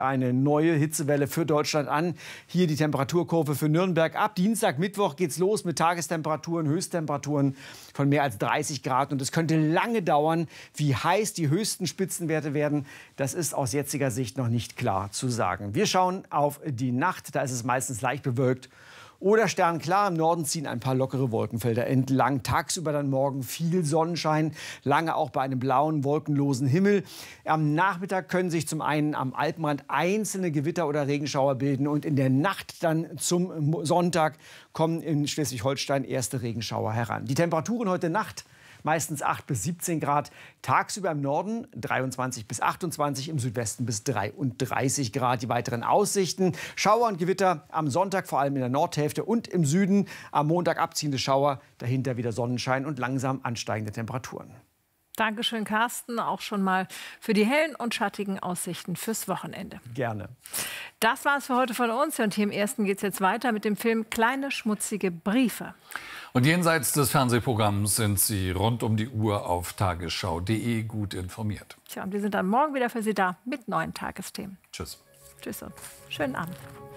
Eine neue Hitzewelle für Deutschland an. Hier die Temperaturkurve für Nürnberg. Ab Dienstag, Mittwoch geht's los mit Tagestemperaturen, Höchsttemperaturen von mehr als 30 Grad. Und es könnte lange dauern, wie heiß die höchsten Spitzenwerte werden. Das ist aus jetziger Sicht noch nicht klar zu sagen. Wir schauen auf die Nacht. Da ist es meistens leicht bewölkt oder sternklar. Im Norden ziehen ein paar lockere Wolkenfelder entlang. Tagsüber dann morgen viel Sonnenschein, lange auch bei einem blauen, wolkenlosen Himmel. Am Nachmittag können sich zum einen am Alpenrand einzelne Gewitter oder Regenschauer bilden. Und in der Nacht dann zum Sonntag kommen in Schleswig-Holstein erste Regenschauer heran. Die Temperaturen heute Nacht meistens 8 bis 17 Grad. Tagsüber im Norden 23 bis 28, im Südwesten bis 33 Grad. Die weiteren Aussichten: Schauer und Gewitter am Sonntag, vor allem in der Nordhälfte und im Süden. Am Montag abziehende Schauer, dahinter wieder Sonnenschein und langsam ansteigende Temperaturen. Dankeschön, Carsten, auch schon mal für die hellen und schattigen Aussichten fürs Wochenende. Gerne. Das war es für heute von uns. Und hier im Ersten geht es jetzt weiter mit dem Film Kleine schmutzige Briefe. Und jenseits des Fernsehprogramms sind Sie rund um die Uhr auf tagesschau.de gut informiert. Tja, und wir sind dann morgen wieder für Sie da mit neuen Tagesthemen. Tschüss. Tschüss und schönen Abend.